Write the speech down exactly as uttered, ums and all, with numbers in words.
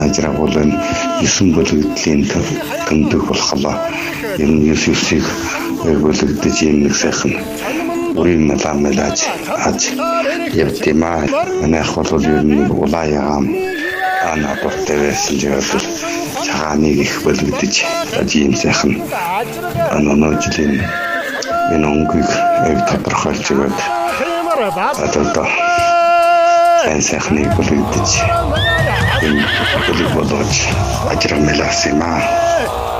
ажраг бол энэ есөн бүлэгдлийн тэмдэг болохлоо. Энэ Есүсийг бүлэгдэж ийм нэг сайхан үрийн маламлаж аж явдимаа. Манайх бол ер нь улааягаам ана бортевсэн жирээл цагааныг их бүлэгдэж аж ийм сайхан аноножлын энэ онгийг яг тодорхойлж өгöd. Одоо энэ сайхныг бүлэгдэж энэ бүлэг болооч ажраг мэлаас юм аа.